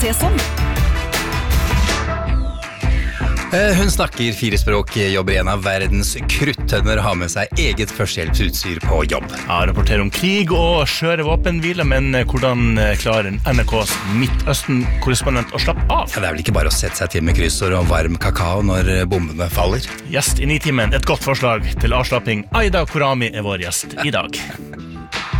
sånn. Hun snakker 4 språk, jobber i en av verdens kruttønner, har med seg eget førstehjelpsutstyr på jobb. Ja, rapporterer om krig og skjøre våpenhvile, men hvordan klarer NRKs Midtøsten-korrespondent å slappe av? Ja, det er vel ikke bare å sette seg til med kryssord og varm kakao når bombene faller. Gjest i Nitimen, et godt forslag til avslapping. Aida Korami er vår gjest i dag.